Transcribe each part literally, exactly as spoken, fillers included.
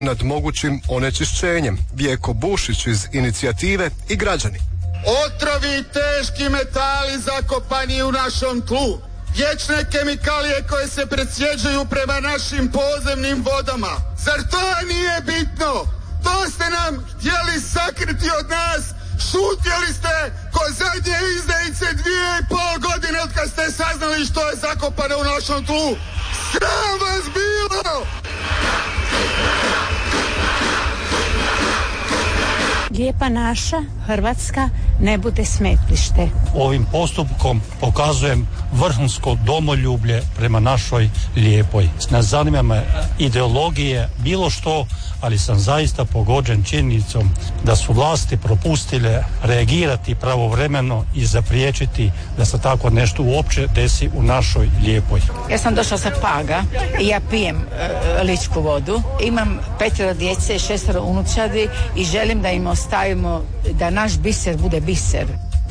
nad mogućim onečišćenjem. Vjeko Bušić iz Inicijative i građani. Otrovi i teški metali zakopani u našom tlu. Vječne kemikalije koje se presjeđuju prema našim podzemnim vodama. Zar to nije bitno? To ste nam htjeli sakriti od nas. Šutjeli ste ko zadnje izdajice dvije i pol godine od kad ste saznali što je zakopano u našom tlu. Sram vas bilo! Lijepa naša Hrvatska ne bude smetlište. Ovim postupkom pokazujem vrhunsko domoljublje prema našoj lijepoj. Ne zanima me ideologije, bilo što, ali sam zaista pogođen činjenicom da su vlasti propustile reagirati pravovremeno i zapriječiti da se tako nešto uopće desi u našoj lijepoj. Ja sam došla sa Paga i ja pijem e, ličku vodu. Imam petero djece, šestero unučadi i želim da im ostavimo da naš biser bude biser.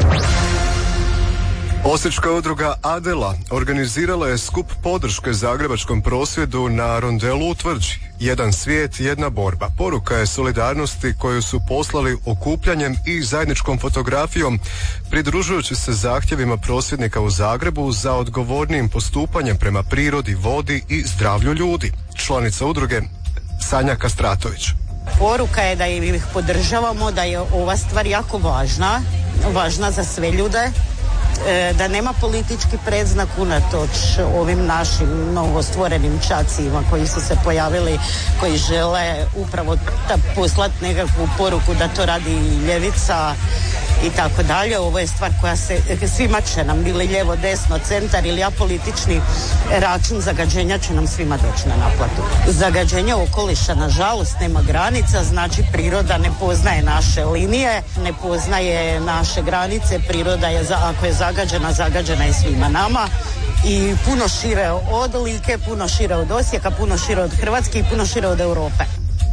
Osječka udruga Adela organizirala je skup podrške zagrebačkom prosvjedu na rondelu u Tvrđi. Jedan svijet, jedna borba. Poruka je solidarnosti koju su poslali okupljanjem i zajedničkom fotografijom, pridružujući se zahtjevima prosvjednika u Zagrebu za odgovornijim postupanjem prema prirodi, vodi i zdravlju ljudi. Članica udruge Sanja Kastratović. Poruka je da ih podržavamo, da je ova stvar jako važna, važna za sve ljude, da nema politički predznak unatoč ovim našim novostvorenim čacima koji su se pojavili, koji žele upravo poslati nekakvu poruku da to radi ljevica i tako dalje. Ovo je stvar koja se svima će nam, bili lijevo, desno, centar ili apolitični račun zagađenja će nam svima doći na naplatu. Zagađenje okoliša nažalost nema granica, znači priroda ne poznaje naše linije, ne poznaje naše granice, priroda je, ako je zagađena, zagađena je svima nama i puno šire od Like, puno šire od Osijeka, puno šire od Hrvatske i puno šire od Europe.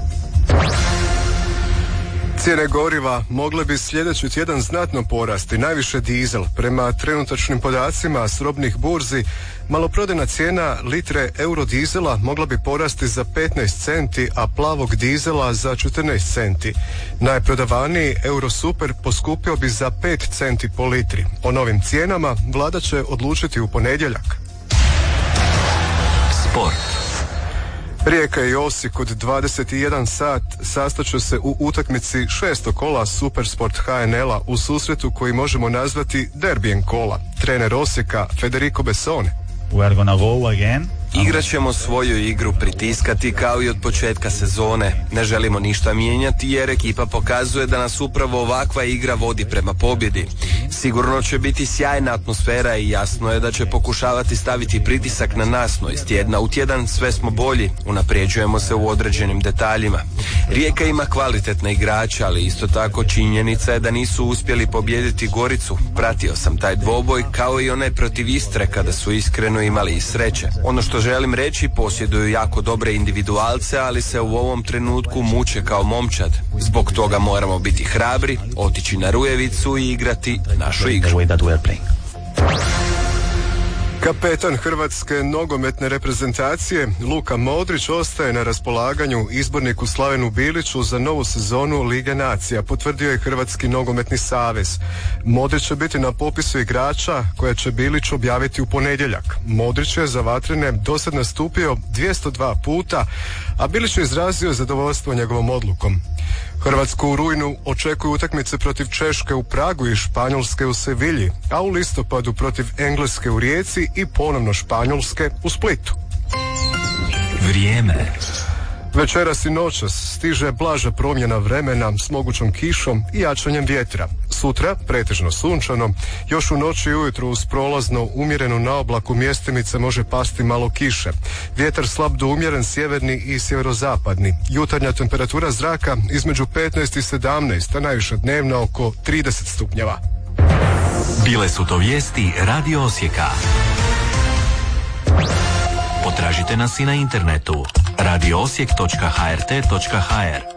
Cijene goriva mogle bi sljedeći tjedan znatno porasti, najviše dizel. Prema trenutačnim podacima s robnih burzi, maloprodajna cijena litre eurodizela mogla bi porasti za petnaest centi, a plavog dizela za četrnaest centi. Najprodavaniji Eurosuper poskupio bi za pet centi po litri. O novim cijenama vlada će odlučiti u ponedjeljak. Sport. Rijeka i Osijek od dvadeset jedan sat sastaće se u utakmici šestog kola Supersport H N L-a u susretu koji možemo nazvati derbijem kola. Trener Osijeka Federico Bessone. We are gonna go again. Igrat ćemo svoju igru, pritiskati kao i od početka sezone. Ne želimo ništa mijenjati jer ekipa pokazuje da nas upravo ovakva igra vodi prema pobjedi. Sigurno će biti sjajna atmosfera i jasno je da će pokušavati staviti pritisak na nas, no iz tjedna u tjedan sve smo bolji, unaprijeđujemo se u određenim detaljima. Rijeka ima kvalitetne igrače, ali isto tako činjenica je da nisu uspjeli pobijediti Goricu. Pratio sam taj dvoboj kao i onaj protiv Istre kada su iskreno imali i sreće. Ono što želim reći, posjeduju jako dobre individualce, ali se u ovom trenutku muče kao momčad. Zbog toga moramo biti hrabri, otići na Rujevicu i igrati našu igru. Kapetan hrvatske nogometne reprezentacije Luka Modrić ostaje na raspolaganju izborniku Slavenu Biliću za novu sezonu Lige nacija, potvrdio je Hrvatski nogometni savez. Modrić će biti na popisu igrača koje će Bilić objaviti u ponedjeljak. Modrić je za vatrene dosad nastupio dvjesto dva puta, a Bilić je izrazio zadovoljstvo njegovom odlukom. Hrvatsku u rujnu očekuju utakmice protiv Češke u Pragu i Španjolske u Sevilji, a u listopadu protiv Engleske u Rijeci i ponovno Španjolske u Splitu. Vrijeme. Večeras i noćas stiže blaža promjena vremena s mogućom kišom i jačanjem vjetra. Sutra pretežno sunčano, još u noći i ujutro uz prolazno umjerenu naoblaku mjestimice može pasti malo kiše. Vjetar slab do umjeren sjeverni i sjeverozapadni. Jutarnja temperatura zraka između petnaest i sedamnaest, a najviša dnevna oko trideset stupnjeva. Bile su to vijesti Radio Osijeka. Potražite nas i na internetu radio osijek točka h r t točka h r.